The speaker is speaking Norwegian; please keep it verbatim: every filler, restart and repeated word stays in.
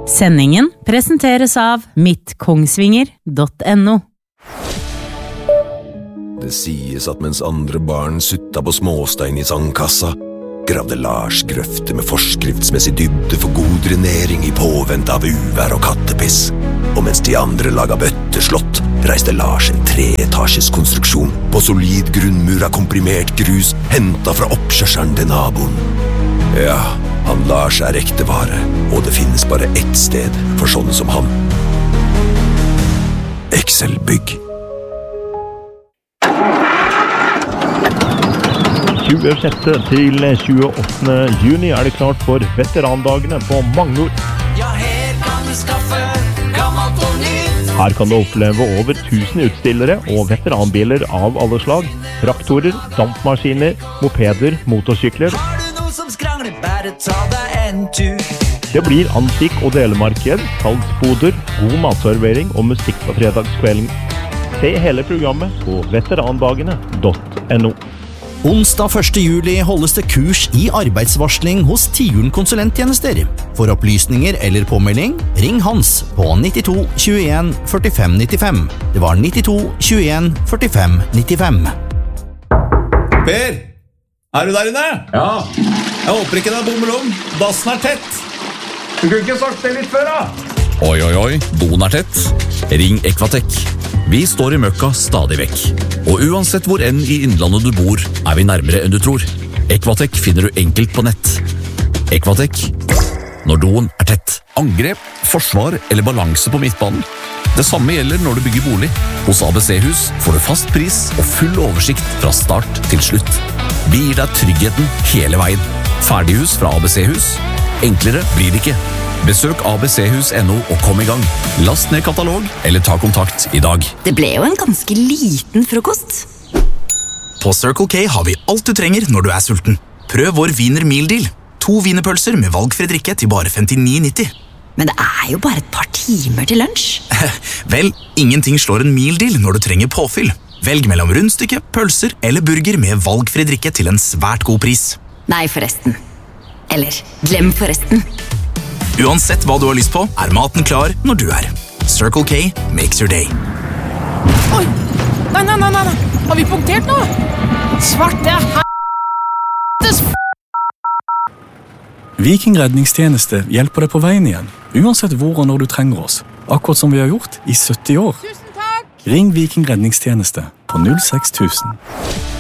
Sendingen presenteres av mittkongsvinger punktum no. Det sies at mens andre barn sutta på småstein i sandkassa, gravde Lars grøfter med forskriftsmessig dybde for god drenering i påvent av uvær og kattepiss. Og mens de andre laga bøtteslott, reiste Lars en treetasjes konstruksjon på solid grunnmur av komprimert grus, hentet fra oppkjørselen til naboen. Ja, han Lars er ekte vare, og det finnes bare ett sted for sånne som han. Excel-bygg. tjuesjette til tjueåttende juni er det klart for veterandagene på Magnor. Ja, her kan du skaffe gammelt og nytt. Her kan du oppleve over tusen utstillere og veteranbiler av alle slag. Traktorer, dampmaskiner, mopeder, motorsykler. Har du noe som skrangler, bare ta deg en tur. Det blir antikk- og delemarked, salgsboder, god matservering og musikk på fredagskvelden. Se hele programmet på veterandagene punktum no. Onsdag første juli holdes det kurs i arbeidsvarsling hos Tiuren konsulenttjenester. For opplysninger eller påmelding, ring Hans på nittito tjueen førtifem nittifem. Det var nittito tjueen førtifem nittifem. Per, er du der inne? Ja. Jeg håper ikke det er bommelom. Dassen er tett. Du kunne ikke sagt det litt før, da? Oi, oi, oi, doen er tett. Ring Equatec. Vi står i møkka stadig vekk. Og uansett hvor enn i innlandet du bor, er vi nærmere enn du tror. Equatec finner du enkelt på nett. Equatec. Når doen er tett. Angrep, forsvar eller balanse på midtbanen. Det samme gjelder når du bygger bolig. Hos A B C-hus får du fast pris og full oversikt fra start til slutt. Vi gir deg tryggheten hele veien. Ferdighus fra A B C-hus. Enklere blir det ikke. Besøk A B C hus punktum no og kom i gang. Last ned katalog eller ta kontakt i dag. Det ble jo en ganske liten frokost. På Circle K har vi alt du trenger når du er sulten. Prøv vår Wiener Meal Deal. To wienerpølser med valgfri drikke til bare femtini nitti. Men det er jo bare et par timer til lunsj. Vel, ingenting slår en meal deal når du trenger påfyll. Velg mellom rundstykke, pølser eller burger med valgfri drikke til en svært god pris. Nei, forresten. Eller, glem forresten. Uansett hva du har lyst på, er maten klar når du er. Circle K makes your day. Oi! Nei, nei, nei, nei! Har vi punktert nå? Svarte h***es f***! Viking redningstjeneste hjelper deg på veien igjen, uansett hvor og når du trenger oss. Akkurat som vi har gjort i sytti år. Ring Viking redningstjeneste på null seks tusen.